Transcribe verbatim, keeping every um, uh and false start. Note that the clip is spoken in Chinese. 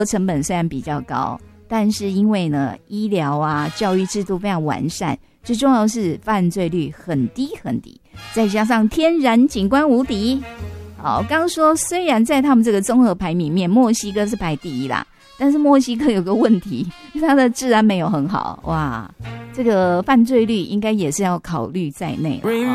成本虽然比较高，但是因为呢医疗啊教育制度非常完善，最重要的是犯罪率很低很低，再加上天然景观无敌。好，刚刚说虽然在他们这个综合排名里面墨西哥是排第一啦，但是墨西哥有个问题，它的治安没有很好，哇，这个犯罪率应该也是要考虑在内啦。